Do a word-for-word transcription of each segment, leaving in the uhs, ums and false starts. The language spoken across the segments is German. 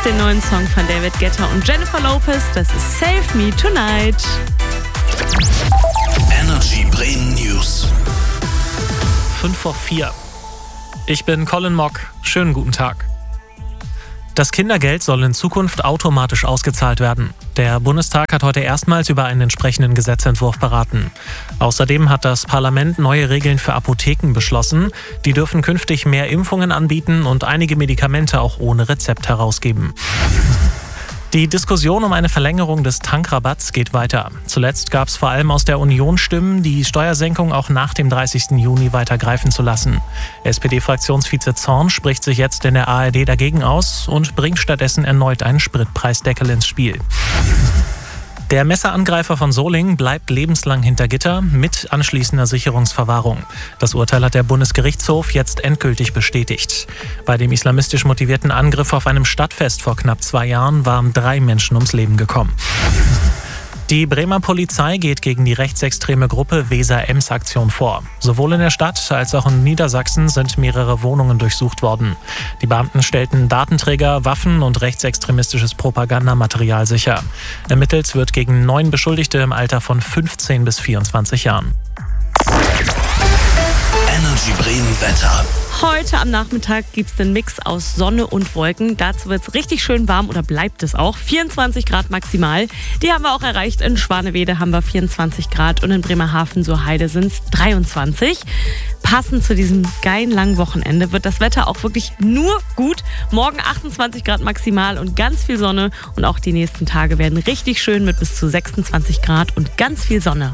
jetzt den neuen Song von David Guetta und Jennifer Lopez. Das ist Save Me Tonight. Energy Bremen News. fünf vor vier. Ich bin Colin Mock. Schönen guten Tag. Das Kindergeld soll in Zukunft automatisch ausgezahlt werden. Der Bundestag hat heute erstmals über einen entsprechenden Gesetzentwurf beraten. Außerdem hat das Parlament neue Regeln für Apotheken beschlossen. Die dürfen künftig mehr Impfungen anbieten und einige Medikamente auch ohne Rezept herausgeben. Die Diskussion um eine Verlängerung des Tankrabatts geht weiter. Zuletzt gab es vor allem aus der Union Stimmen, die Steuersenkung auch nach dem dreißigsten Juni weiter greifen zu lassen. S P D-Fraktionsvize Zorn spricht sich jetzt in der A R D dagegen aus und bringt stattdessen erneut einen Spritpreisdeckel ins Spiel. Der Messerangreifer von Solingen bleibt lebenslang hinter Gitter mit anschließender Sicherungsverwahrung. Das Urteil hat der Bundesgerichtshof jetzt endgültig bestätigt. Bei dem islamistisch motivierten Angriff auf einem Stadtfest vor knapp zwei Jahren waren drei Menschen ums Leben gekommen. Die Bremer Polizei geht gegen die rechtsextreme Gruppe Weser-Ems-Aktion vor. Sowohl in der Stadt als auch in Niedersachsen sind mehrere Wohnungen durchsucht worden. Die Beamten stellten Datenträger, Waffen und rechtsextremistisches Propagandamaterial sicher. Ermittelt wird gegen neun Beschuldigte im Alter von fünfzehn bis vierundzwanzig Jahren. Energy Bremen Wetter. Heute am Nachmittag gibt es den Mix aus Sonne und Wolken. Dazu wird es richtig schön warm oder bleibt es auch. vierundzwanzig Grad maximal. Die haben wir auch erreicht. In Schwanewede haben wir vierundzwanzig Grad und in Bremerhaven zur Heide sind es dreiundzwanzig. Passend zu diesem geilen langen Wochenende wird das Wetter auch wirklich nur gut. Morgen achtundzwanzig Grad maximal und ganz viel Sonne. Und auch die nächsten Tage werden richtig schön mit bis zu sechsundzwanzig Grad und ganz viel Sonne.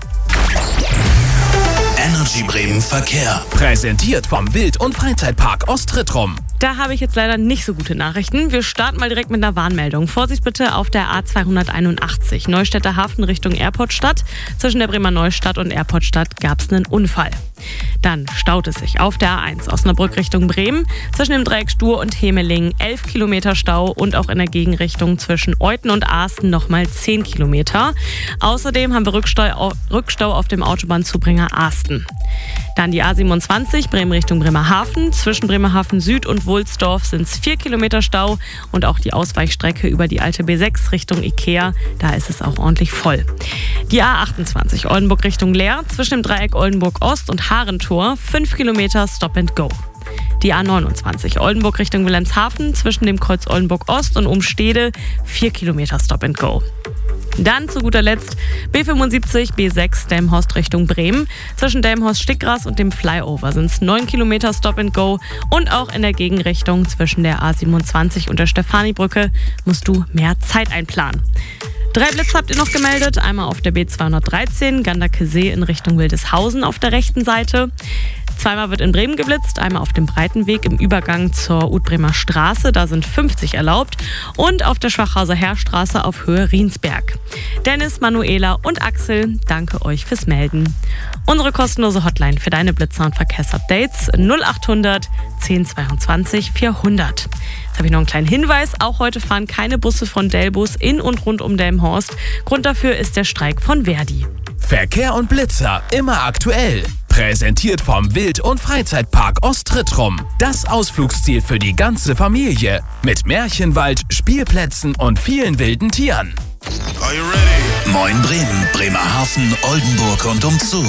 Energy Bremen Verkehr. Präsentiert vom Wild- und Freizeitpark Ostrittrum. Da habe ich jetzt leider nicht so gute Nachrichten. Wir starten mal direkt mit einer Warnmeldung. Vorsicht bitte auf der A zweihunderteinundachtzig, Neustädter Hafen Richtung Airportstadt. Zwischen der Bremer Neustadt und Airportstadt gab es einen Unfall. Dann staut es sich auf der A eins Osnabrück Richtung Bremen. Zwischen dem Dreieck Stur und Hemeling elf Kilometer Stau und auch in der Gegenrichtung zwischen Euthen und Asten nochmal zehn Kilometer. Außerdem haben wir Rückstau, Rückstau auf dem Autobahnzubringer Asten. Dann die A siebenundzwanzig Bremen Richtung Bremerhaven. Zwischen Bremerhaven Süd und Wulsdorf sind es vier Kilometer Stau und auch die Ausweichstrecke über die alte B sechs Richtung Ikea. Da ist es auch ordentlich voll. Die A achtundzwanzig Oldenburg Richtung Leer. Zwischen dem Dreieck Oldenburg Ost und Harentor fünf Kilometer Stop and Go. Die A neunundzwanzig Oldenburg Richtung Wilhelmshaven. Zwischen dem Kreuz Oldenburg Ost und Umstede vier Kilometer Stop and Go. Dann zu guter Letzt B fünfundsiebzig B sechs Delmenhorst Richtung Bremen. Zwischen Delmenhorst-Stickgras und dem Flyover sind es neun Kilometer Stop and Go. Und auch in der Gegenrichtung zwischen der A siebenundzwanzig und der Stefanibrücke musst du mehr Zeit einplanen. Drei Blitze habt ihr noch gemeldet. Einmal auf der B zweihundertdreizehn Gandake-See in Richtung Wildeshausen auf der rechten Seite. Zweimal wird in Bremen geblitzt, einmal auf dem Breitenweg im Übergang zur Utbremer Straße, da sind fünfzig erlaubt, und auf der Schwachhauser Heerstraße auf Höhe Riensberg. Dennis, Manuela und Axel, danke euch fürs Melden. Unsere kostenlose Hotline für deine Blitzer- und Verkehrsupdates null achthundert zehn zweiundzwanzig vierhundert. Jetzt habe ich noch einen kleinen Hinweis, auch heute fahren keine Busse von Delbus in und rund um Delmenhorst. Grund dafür ist der Streik von Verdi. Verkehr und Blitzer immer aktuell. Präsentiert vom Wild- und Freizeitpark Ostrittrum. Das Ausflugsziel für die ganze Familie. Mit Märchenwald, Spielplätzen und vielen wilden Tieren. Are you ready? Moin Bremen, Bremerhaven, Oldenburg und umzu.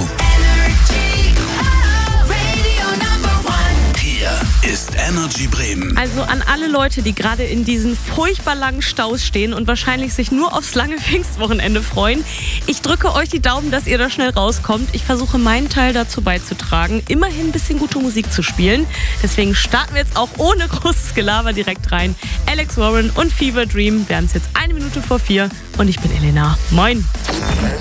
Hier ist Energy Bremen. Also an alle Leute, die gerade in diesen furchtbar langen Staus stehen und wahrscheinlich sich nur aufs lange Pfingstwochenende freuen. Ich drücke euch die Daumen, dass ihr da schnell rauskommt. Ich versuche meinen Teil dazu beizutragen, immerhin ein bisschen gute Musik zu spielen. Deswegen starten wir jetzt auch ohne großes Gelaber direkt rein. Alex Warren und Fever Dream. Wir haben es jetzt eine Minute vor vier und ich bin Elena. Moin.